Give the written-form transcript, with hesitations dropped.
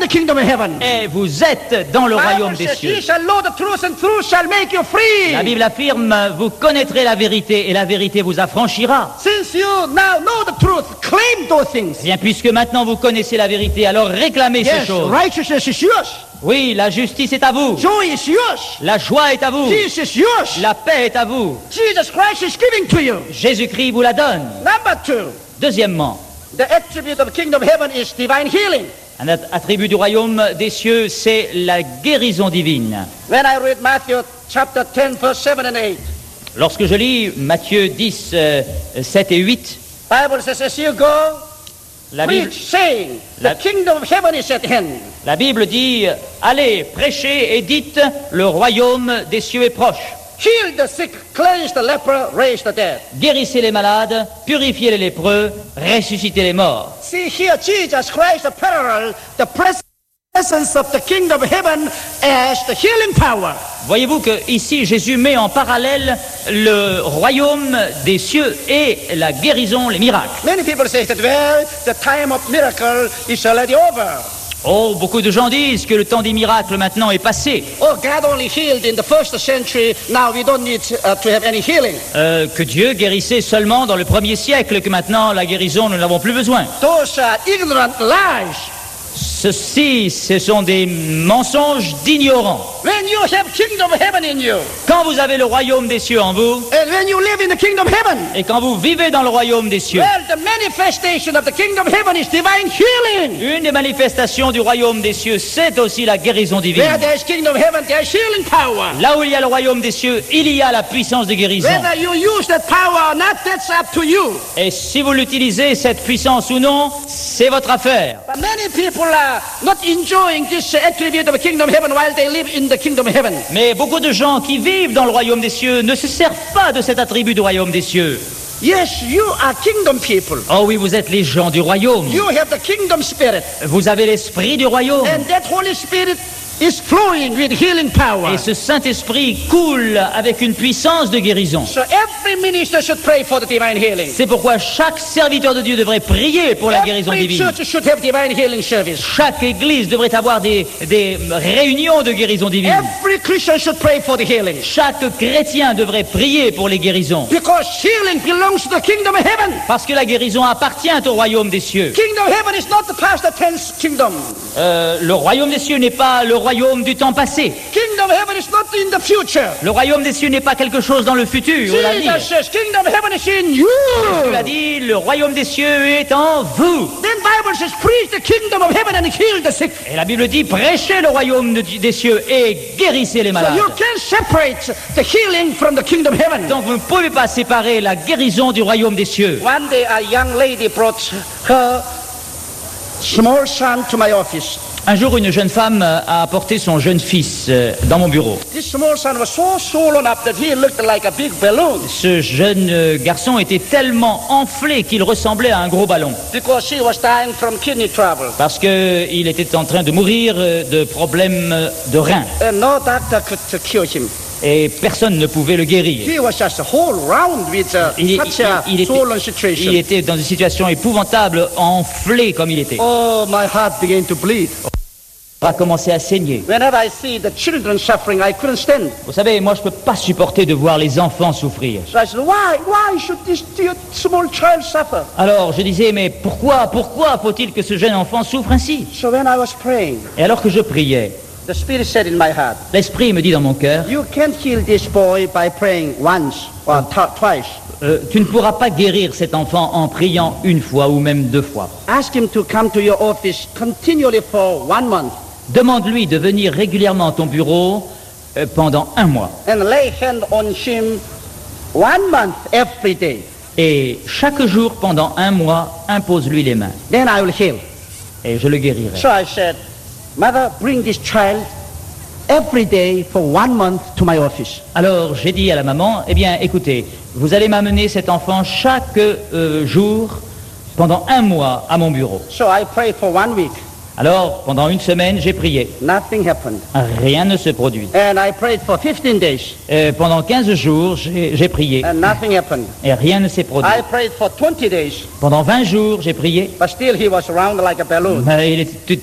the kingdom of heaven. Et vous êtes dans le royaume des cieux. Ye shall know the truth, and truth shall make you free. La Bible affirme, vous connaîtrez la vérité et la vérité vous affranchira. Since you now know the truth, claim those things. Bien, puisque maintenant vous connaissez la vérité, alors réclamez ces Yes, choses. righteousness is yours. Oui, la justice est à vous. Joy is yours. La joie est à vous. Peace is yours. La paix est à vous. Jesus Christ is giving to you. Jésus-Christ vous la donne. Number 2, Deuxièmement, the attribute of the kingdom of heaven is divine healing. un attribut du royaume des cieux, c'est la guérison divine. When I read Matthew chapter 10, verse 7 and 8, Lorsque je lis Matthieu 10, 7 et 8, Bible says, as you go, la Bible, preach, saying, La- the kingdom of heaven is at hand. la Bible dit, allez, prêchez et dites, le royaume des cieux est proche. Heal the sick, cleanse the leper, raise the dead. Guérissez les malades, purifiez les lépreux, ressuscitez les morts. See here, Jesus Christ, the parallel, the presence of the kingdom of heaven as the healing power. Voyez-vous que ici Jésus met en parallèle le royaume des cieux et la guérison, les miracles. Many people say that, well, the time of miracle is already over. Oh, beaucoup de gens disent que le temps des miracles maintenant est passé, Oh, God only healed in the first century. Now we don't need to have any healing. que Dieu guérissait seulement dans le 1er siècle, que maintenant la guérison nous n'avons plus besoin. Those are ignorant lies. Ceci, ce sont des mensonges d'ignorants. When you have kingdom of heaven in you, Quand vous avez le royaume des cieux en vous, and when you live in the kingdom of heaven, et quand vous vivez dans le royaume des cieux, well, the manifestation of the kingdom of heaven is divine healing. une des manifestations du royaume des cieux, c'est aussi la guérison divine. Where there is kingdom of heaven, there is healing power. Là où il y a le royaume des cieux, il y a la puissance de guérison. Whether you use that power or not, that's up to you. Et si vous l'utilisez, cette puissance ou non, c'est votre affaire. But many people are not enjoying this attribute of the kingdom of heaven while they live in the kingdom of heaven. Mais beaucoup de gens qui vivent dans le royaume des cieux ne se servent pas de cet attribut du royaume des cieux. Yes, you are kingdom people. Oh oui, vous êtes les gens du royaume. You have the kingdom spirit. Vous avez l'esprit du royaume. And that Holy Spirit is flowing with healing power. Et ce Saint-Esprit coule avec une puissance de guérison. So every minister should pray for the divine healing. C'est pourquoi chaque serviteur de Dieu devrait prier pour la guérison Every divine. church should have divine healing service. Chaque église devrait avoir des réunions de guérison divine. Every Christian should pray for the healing. Chaque chrétien devrait prier pour les guérisons. Because healing belongs to the kingdom of heaven. Parce que la guérison appartient au royaume des cieux. Kingdom of heaven is not the past tense kingdom. Le royaume des cieux n'est pas le royaume du temps passé. Kingdom of heaven is not in the future. Le royaume des cieux n'est pas quelque chose dans le futur, l'avenir. Jesus says, kingdom of heaven is in you. Il a dit, le royaume des cieux est en vous. Then Bible says, preach the kingdom of heaven and heal the sick. Et la Bible dit, prêchez le royaume des cieux et guérissez les So malades. you can separate the healing from the kingdom of heaven. Donc vous ne pouvez pas séparer la guérison du royaume des cieux. One day a young lady brought her small son to my office. Un jour, une jeune femme a apporté son jeune fils dans mon bureau. This small son was so swollen up that he looked like a big balloon Ce jeune garçon était tellement enflé qu'il ressemblait à un gros ballon. because he was dying from kidney trouble. Parce qu'il était en train de mourir de problèmes de reins. And no doctor could cure him. Et personne ne pouvait le guérir. He was just a whole round with such a swollen situation. Il était dans une situation épouvantable, enflé comme il était. Oh, my heart began to bleed. Il a commencé à saigner. Whenever I see the children suffering, I couldn't stand. Vous savez, moi je ne peux pas supporter de voir les enfants souffrir. So I said, why should this dear small child suffer? Alors je disais, mais pourquoi faut-il que ce jeune enfant souffre ainsi? So when I was praying, Et alors que je priais, the Spirit said in my heart, l'Esprit me dit dans mon cœur, you can't heal this boy by praying once or twice. tu ne pourras pas guérir cet enfant en priant une fois ou même 2 fois. Ask him to come to your office continually for 1 month Demande-lui de venir régulièrement à ton bureau pendant 1 mois. and lay hand on him 1 month every day. Et chaque jour, pendant 1 mois, impose-lui les mains. Then I will heal. Et je le guérirai. So I said, Mother, bring this child every day for 1 month to my office. Alors j'ai dit à la maman, eh bien écoutez, vous allez m'amener cet enfant chaque jour pendant 1 mois à mon bureau. So I prayed for 1 week. Alors pendant 1 semaine, j'ai prié. Nothing happened. Rien ne se produit. And I prayed for 15 days. Pendant 15 jours, j'ai prié. And nothing happened. Et rien ne s'est produit. I prayed for 20 days. Pendant 20 jours, j'ai prié. But still he was round like a balloon. Mais il était